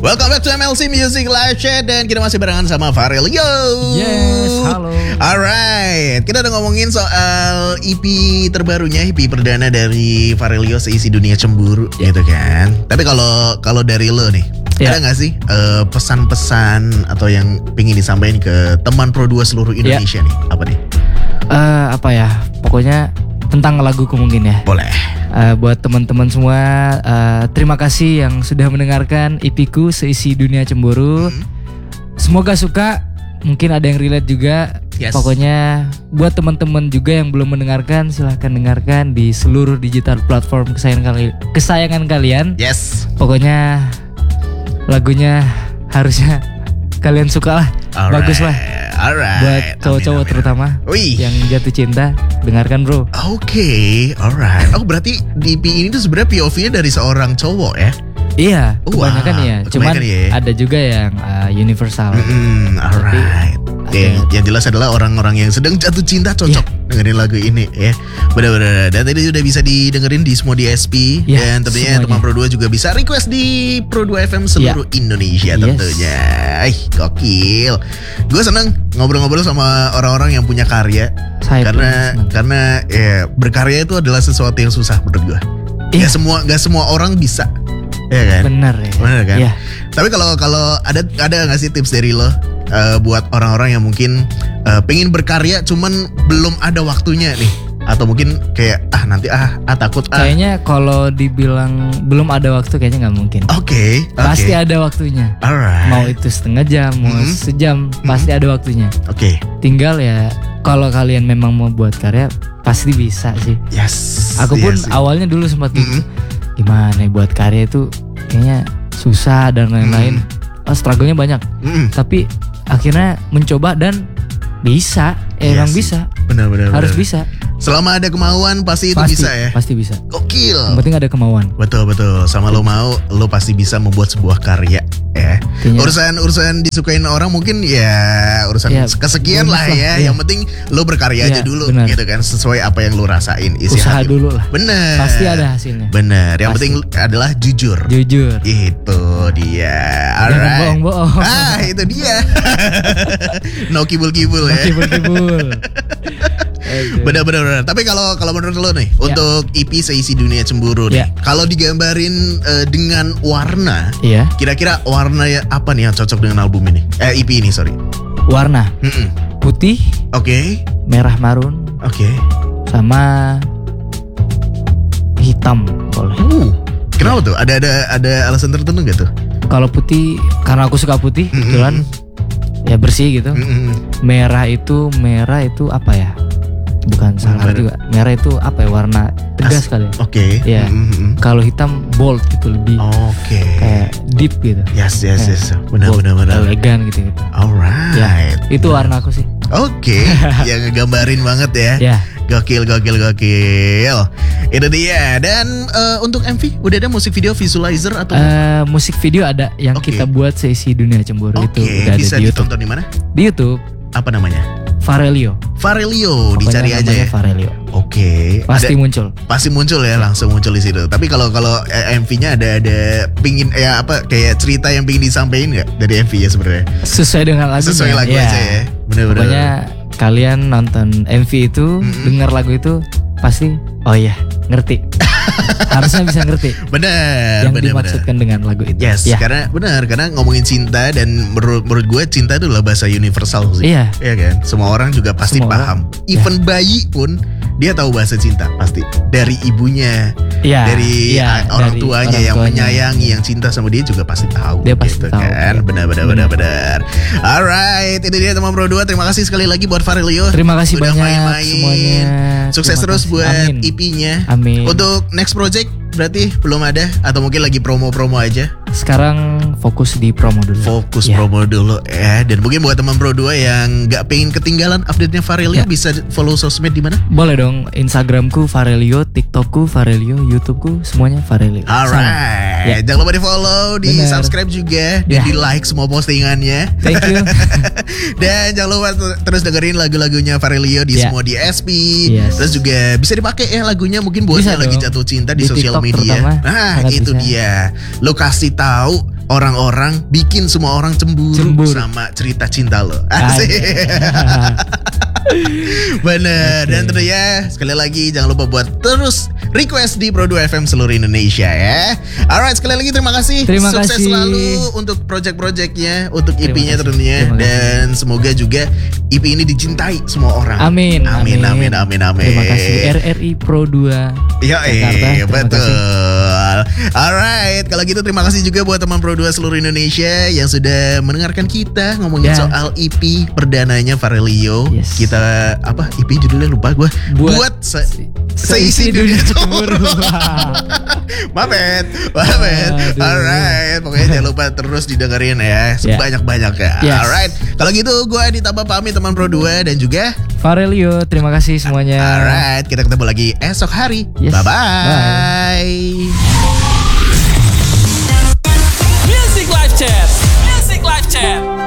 Welcome back to MLC Music Live Chat. Dan kita masih barengan sama Farelio. Yes, halo. Alright, kita udah ngomongin soal EP terbarunya, EP perdana dari Farelio, Seisi Dunia Cemburu, gitu kan. Tapi kalau dari lo nih, ada gak sih pesan-pesan atau yang pingin disampaikan ke teman Pro 2 seluruh Indonesia nih? Apa nih? Apa ya, pokoknya tentang laguku mungkin ya. Boleh. Buat teman-teman semua, terima kasih yang sudah mendengarkan EP-ku Seisi Dunia Cemburu. Semoga suka, mungkin ada yang relate juga. Yes. Pokoknya buat teman-teman juga yang belum mendengarkan, silahkan dengarkan di seluruh digital platform kesayangan kalian. Yes. Pokoknya lagunya harusnya kalian suka lah. Alright. Bagus lah. Alright. Buat cowok-cowok terutama yang jatuh cinta, dengarkan bro. Oke, alright. Oh berarti di EP ini tuh sebenarnya POV-nya dari seorang cowok ya? Iya, kebanyakan ya. Cuman ya. ada juga yang universal. Alright. Yang jelas adalah orang-orang yang sedang jatuh cinta cocok dengerin lagu ini ya. Benar-benar. Dan tadi sudah bisa didengerin di semua DSP. Dan tentunya semuanya. Teman Pro 2 juga bisa request di Pro 2 FM seluruh Indonesia tentunya. Gokil. Gue seneng ngobrol-ngobrol sama orang-orang yang punya karya. Karena ya, berkarya itu adalah sesuatu yang susah menurut gue. Gak semua orang bisa. Ya kan? Bener ya. Bener kan? Ya. Tapi kalau ada nggak sih tips dari lo buat orang-orang yang mungkin pengen berkarya cuman belum ada waktunya nih, atau mungkin kayak nanti takut Kayaknya kalau dibilang belum ada waktu kayaknya nggak mungkin. Oke. Pasti ada waktunya. Alright. Mau itu setengah jam, mau sejam, pasti ada waktunya. Oke. Tinggal ya kalau kalian memang mau buat karya pasti bisa sih. Yes. Aku pun awalnya dulu sempat gimana ya buat karya itu kayaknya susah dan lain-lain. Struggle-nya banyak. Tapi akhirnya mencoba dan bisa. Emang bisa. Benar. Harus bisa. Selama ada kemauan pasti itu bisa ya. Pasti bisa. Gokil. Yang penting ada kemauan. Betul. Sama lo mau, lo pasti bisa membuat sebuah karya ya. Urusan disukain orang mungkin ya urusan kesekian lah ya. Yang penting lo berkarya aja dulu gitu kan, sesuai apa yang lo rasain. Usaha dulu lah. Bener. Pasti ada hasilnya. Bener. Yang penting adalah jujur. Itu dia. Alright. Jangan bohong-bohong. Itu dia. No kibul-kibul ya. Benar. Tapi kalau menurut lo nih, untuk EP Seisi Dunia Cemburu nih, kalau digambarin dengan warna, kira-kira warna apa nih yang cocok dengan album ini? EP ini, sorry. Warna putih, merah marun, sama hitam boleh. Kenapa tuh? Ada alasan tertentu gak tuh? Kalau putih, karena aku suka putih, kebetulan ya bersih gitu. Merah itu apa ya? Bukan salah juga. Merah itu apa ya? Warna tegas kali ya. Kalau hitam bold gitu, lebih kayak deep gitu. Yes. Benar. Elegan gitu. Alright. Itu warna aku sih. Yang ngegambarin banget ya. Gokil. Itu dia. Dan untuk MV udah ada musik video visualizer atau musik video ada yang kita buat Seisi Dunia Cemburu itu udah bisa ada di ditonton di mana? Di YouTube. Apa namanya? Farelio, dicari aja ya. Farelio. Pasti muncul ya, langsung muncul di situ. Tapi kalau MV-nya ada pingin kayak cerita yang pingin disampaikan nggak dari MV-nya sebenarnya? Sesuai dengan lagu. Sesuai lagu aja ya. Bener. Pokoknya kalian nonton MV itu, dengar lagu itu pasti ngerti. Harusnya bisa ngerti. Benar. Yang dimaksudkan dengan lagu itu. Yes. Karena ngomongin cinta, dan menurut gue cinta itu adalah bahasa universal sih. Iya kan. Semua orang juga pasti paham. Even bayi pun dia tahu bahasa cinta pasti. Dari ibunya, dari orang tuanya yang menyayangi, yang cinta sama dia juga pasti tahu. Dia pasti tahu. Kan? Benar. Alright, itu dia teman Pro 2. Terima kasih sekali lagi buat Farelio. Terima kasih udah banyak main-main. Semuanya. Sukses terus buat EP-nya. Amin. Untuk next project berarti belum ada, atau mungkin lagi promo-promo aja? Sekarang fokus di promo dulu. Promo dulu ya. Dan mungkin buat teman Pro 2 yang gak pengen ketinggalan update-nya Farelio, bisa follow sosmed di mana? Boleh dong, Instagramku Farelio, TikTokku Farelio, YouTubeku semuanya Farelio. Alright. Jangan lupa di follow, di subscribe juga, dan di like semua postingannya. Thank you. Dan jangan lupa terus dengerin lagu-lagunya Farelio di semua DSP. Terus juga bisa dipakai ya lagunya, mungkin buat yang lagi jatuh cinta di sosial media. Nah itu dia. Lo kasih tahu orang-orang bikin semua orang cemburu. Sama cerita cinta lo. Asik. Bener. Dan tentunya sekali lagi jangan lupa buat terus request di Pro 2 FM seluruh Indonesia ya. Alright, sekali lagi terima kasih. Sukses selalu untuk project-projectnya, untuk EP-nya tentunya. Dan semoga juga EP ini dicintai semua orang. Amin. Terima kasih RRI Pro 2 Jakarta. Betul. Alright, kalau gitu terima kasih juga buat teman Pro 2 seluruh Indonesia yang sudah mendengarkan kita ngomongin soal EP perdananya Farelio. Kita apa EP judulnya lupa gue. Buat seisi dunia cemburu. Maafin. Alright, pokoknya jangan lupa terus didengerin ya sebanyak-banyak ya. Alright, kalau gitu gue ditambah pamit teman Pro 2 dan juga Farelio. Terima kasih semuanya. Alright, kita ketemu lagi esok hari. Bye-bye.